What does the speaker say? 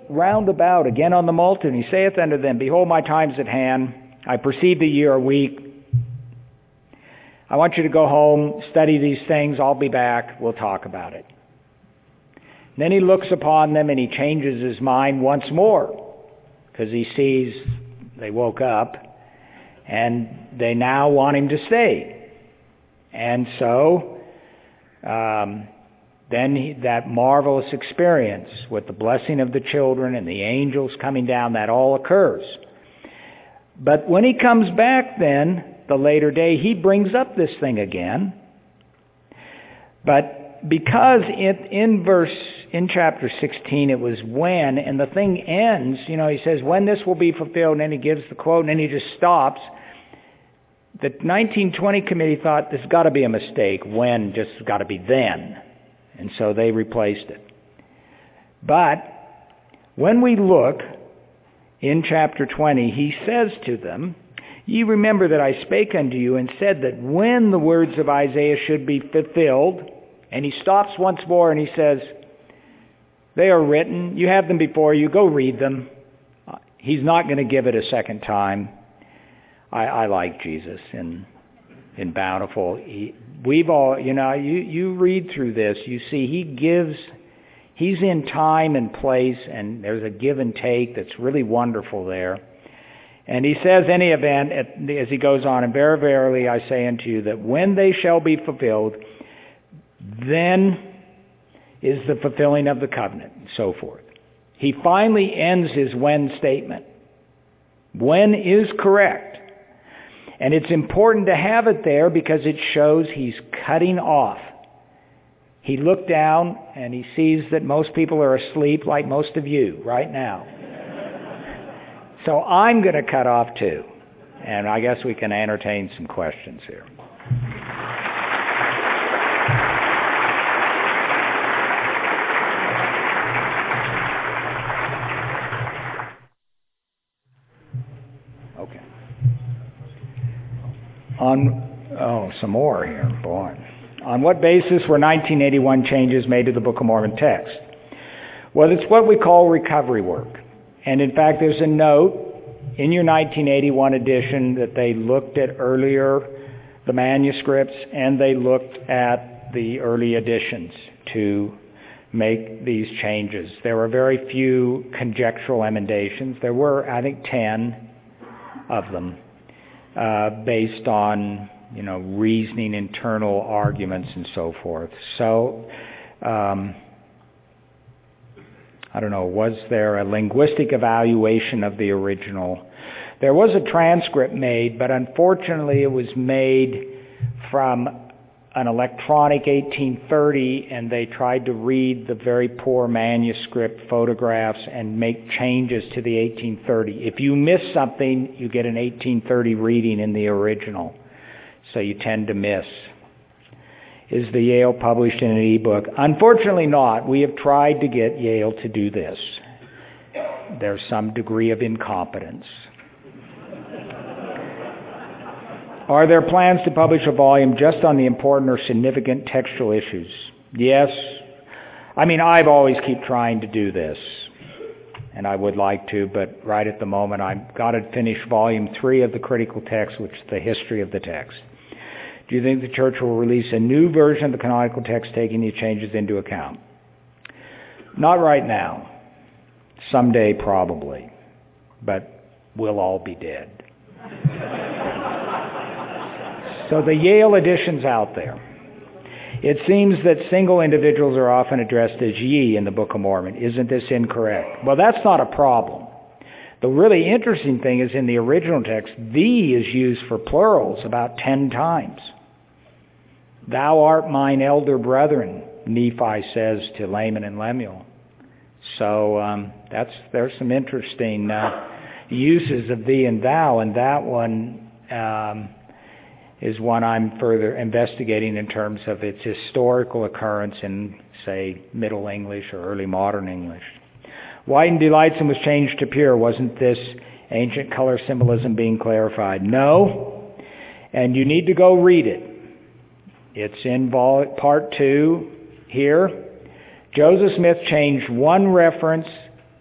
round about again on the multitude, and he saith unto them, Behold, my time is at hand. I perceive that ye are weak. I want you to go home, study these things. I'll be back. We'll talk about it. Then he looks upon them and he changes his mind once more because he sees they woke up and they now want him to stay. And so then that marvelous experience with the blessing of the children and the angels coming down, that all occurs. But when he comes back then, the later day, he brings up this thing again. But because in chapter 16 it was when, and the thing ends, he says, when this will be fulfilled, and then he gives the quote, and then he just stops. The 1920 committee thought there's got to be a mistake. When just got to be then. And so they replaced it. But when we look in chapter 20, he says to them, Ye remember that I spake unto you and said that when the words of Isaiah should be fulfilled, and he stops once more and he says, they are written, you have them before you, go read them. He's not going to give it a second time. I like Jesus in Bountiful. We've all, you read through this, you see he's in time and place, and there's a give and take that's really wonderful there. And he says, any event, as he goes on, and very verily I say unto you that when they shall be fulfilled, then is the fulfilling of the covenant, and so forth. He finally ends his when statement. When is correct. And it's important to have it there because it shows he's cutting off. He looked down and he sees that most people are asleep like most of you right now. So I'm going to cut off too. And I guess we can entertain some questions here. Okay. Some more here, boy. On what basis were 1981 changes made to the Book of Mormon text? Well, it's what we call recovery work. And in fact, there's a note in your 1981 edition that they looked at earlier, the manuscripts, and they looked at the early editions to make these changes. There were very few conjectural emendations. There were, I think, 10 of them based on, reasoning, internal arguments, and so forth. So, I don't know, was there a linguistic evaluation of the original? There was a transcript made, but unfortunately it was made from an electronic 1830, and they tried to read the very poor manuscript photographs and make changes to the 1830. If you miss something, you get an 1830 reading in the original, so you tend to miss. Is the Yale published in an ebook? Unfortunately not. We have tried to get Yale to do this. There's some degree of incompetence. Are there plans to publish a volume just on the important or significant textual issues? Yes. I've always keep trying to do this, and I would like to, but right at the moment I've got to finish volume 3 of the critical text, which is the history of the text. Do you think the church will release a new version of the canonical text taking these changes into account? Not right now. Someday probably. But we'll all be dead. So the Yale edition's out there. It seems that single individuals are often addressed as ye in the Book of Mormon. Isn't this incorrect? Well, that's not a problem. The really interesting thing is in the original text, thee is used for plurals about 10 times. Thou art mine elder brethren, Nephi says to Laman and Lemuel. So there's some interesting uses of thee and thou, and that one is one I'm further investigating in terms of its historical occurrence in, say, Middle English or early modern English. White and delightsome was changed to pure. Wasn't this ancient color symbolism being clarified? No. And you need to go read it. It's in part 2 here. Joseph Smith changed one reference